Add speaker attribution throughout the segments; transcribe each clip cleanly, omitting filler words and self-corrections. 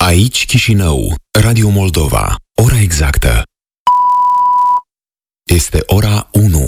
Speaker 1: Aici Chișinău, Radio Moldova. Ora exactă este ora 1.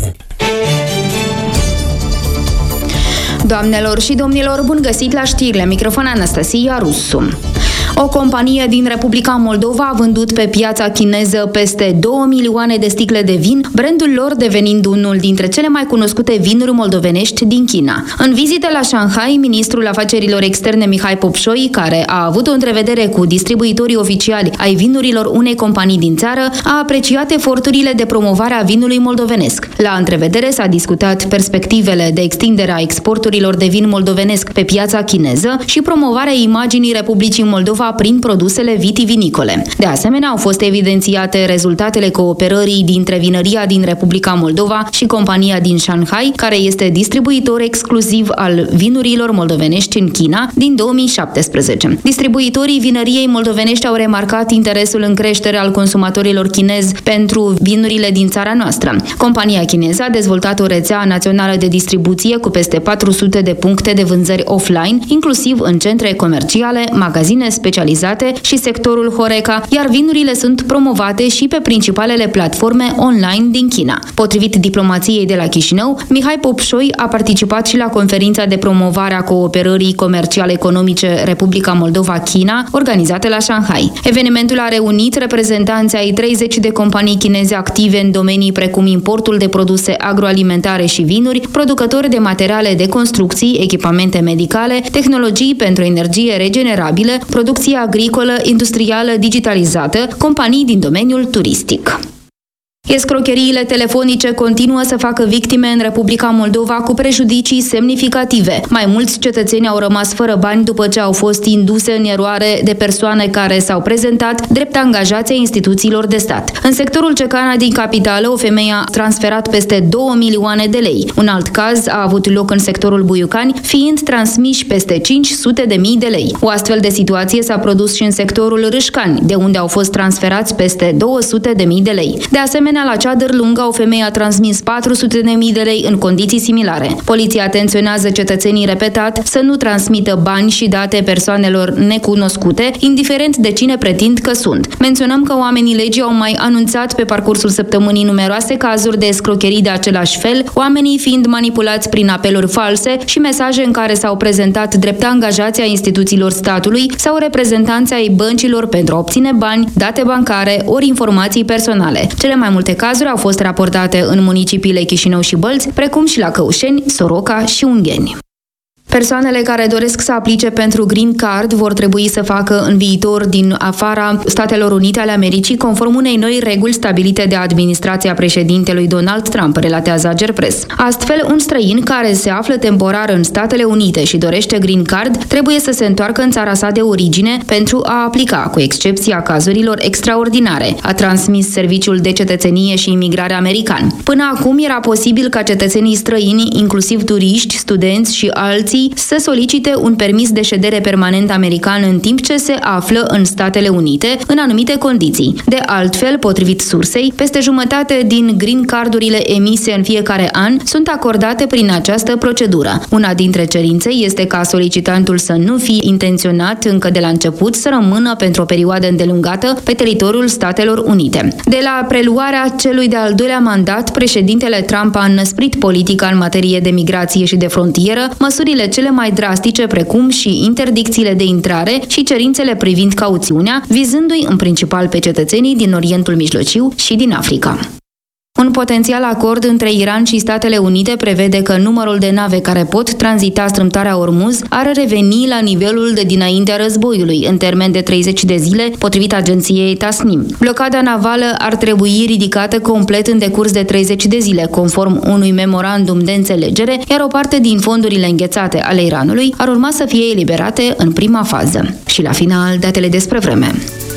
Speaker 2: Doamnelor și domnilor, bun găsit la știri, la microfon Anastasia Rusu. O companie din Republica Moldova a vândut pe piața chineză peste 2 milioane de sticle de vin, brandul lor devenind unul dintre cele mai cunoscute vinuri moldovenești din China. În vizită la Shanghai, ministrul afacerilor externe Mihai Popșoi, care a avut o întrevedere cu distribuitorii oficiali ai vinurilor unei companii din țară, a apreciat eforturile de promovare a vinului moldovenesc. La întrevedere s-a discutat perspectivele de extindere a exporturilor de vin moldovenesc pe piața chineză și promovarea imaginii Republicii Moldova prin produsele vitivinicole. De asemenea, au fost evidențiate rezultatele cooperării dintre vinăria din Republica Moldova și compania din Shanghai, care este distribuitor exclusiv al vinurilor moldovenești în China din 2017. Distribuitorii vinăriei moldovenești au remarcat interesul în creștere al consumatorilor chinezi pentru vinurile din țara noastră. Compania chineză a dezvoltat o rețea națională de distribuție cu peste 400 de puncte de vânzări offline, inclusiv în centre comerciale, magazine specializate și sectorul Horeca, iar vinurile sunt promovate și pe principalele platforme online din China. Potrivit diplomației de la Chișinău, Mihai Popșoi a participat și la conferința de promovare a cooperării comerciale economice Republica Moldova-China, organizată la Shanghai. Evenimentul a reunit reprezentanții ai 30 de companii chineze active în domenii precum importul de produse agroalimentare și vinuri, producători de materiale de construcții, echipamente medicale, tehnologii pentru energie regenerabilă, producție agricolă, industrială, digitalizată, companii din domeniul turistic. Escrocheriile telefonice continuă să facă victime în Republica Moldova cu prejudicii semnificative. Mai mulți cetățeni au rămas fără bani după ce au fost induse în eroare de persoane care s-au prezentat drept angajați ai instituțiilor de stat. În sectorul Cecana din capitală, o femeie a transferat peste 2 milioane de lei. Un alt caz a avut loc în sectorul Buiucani, fiind transmiși peste 500.000 de lei. O astfel de situație s-a produs și în sectorul Râșcani, de unde au fost transferați peste 200.000 de lei. De asemenea, la Ceadăr Lungă, o femeie a transmis 400.000 de lei în condiții similare. Poliția atenționează cetățenii repetat să nu transmită bani și date persoanelor necunoscute, indiferent de cine pretind că sunt. Menționăm că oamenii legii au mai anunțat pe parcursul săptămânii numeroase cazuri de escrocherii de același fel, oamenii fiind manipulați prin apeluri false și mesaje în care s-au prezentat drept angajați ai instituțiilor statului sau reprezentanți ai băncilor pentru a obține bani, date bancare ori informații personale. Cele mai multe cazuri au fost raportate în municipiile Chișinău și Bălți, precum și la Căușeni, Soroca și Ungheni. Persoanele care doresc să aplice pentru Green Card vor trebui să facă în viitor din afara Statelor Unite ale Americii, conform unei noi reguli stabilite de administrația președintelui Donald Trump, relatează Agerpres. Astfel, un străin care se află temporar în Statele Unite și dorește Green Card trebuie să se întoarcă în țara sa de origine pentru a aplica, cu excepția cazurilor extraordinare, a transmis Serviciul de Cetățenie și Imigrare american. Până acum era posibil ca cetățenii străini, inclusiv turiști, studenți și alții, să solicite un permis de ședere permanent american în timp ce se află în Statele Unite, în anumite condiții. De altfel, potrivit sursei, peste jumătate din green cardurile emise în fiecare an sunt acordate prin această procedură. Una dintre cerințe este ca solicitantul să nu fie intenționat încă de la început să rămână pentru o perioadă îndelungată pe teritoriul Statelor Unite. De la preluarea celui de-al doilea mandat, președintele Trump a înăsprit politica în materie de migrație și de frontieră, măsurile cele mai drastice, precum și interdicțiile de intrare și cerințele privind cauțiunea, vizându-i în principal pe cetățenii din Orientul Mijlociu și din Africa. Un potențial acord între Iran și Statele Unite prevede că numărul de nave care pot tranzita strâmtoarea Ormuz ar reveni la nivelul de dinaintea războiului, în termen de 30 de zile, potrivit agenției Tasnim. Blocada navală ar trebui ridicată complet în decurs de 30 de zile, conform unui memorandum de înțelegere, iar o parte din fondurile înghețate ale Iranului ar urma să fie eliberate în prima fază. Și la final, datele despre vreme.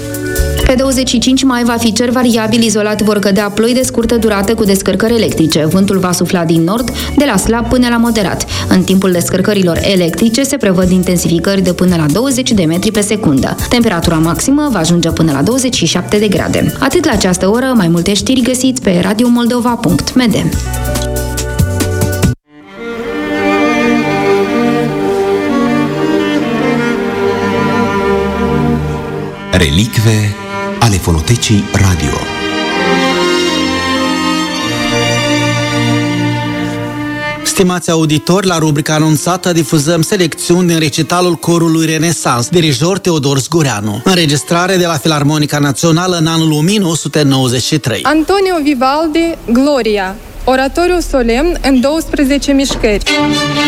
Speaker 2: Pe 25 mai va fi cer variabil, izolat vor cădea ploi de scurtă durată cu descărcări electrice. Vântul va sufla din nord, de la slab până la moderat. În timpul descărcărilor electrice se prevăd intensificări de până la 20 de metri pe secundă. Temperatura maximă va ajunge până la 27 de grade. Atât la această oră, mai multe știri găsiți pe radiomoldova.md.
Speaker 1: Relicve ale Fonotecii Radio.
Speaker 3: Stimați auditori, la rubrica anunțată difuzăm selecțiuni din recitalul corului Renesans, dirijor Teodor Zgureanu, înregistrare de la Filarmonica Națională în anul 1993.
Speaker 4: Antonio Vivaldi, Gloria, oratoriu solemn în 12 mișcări.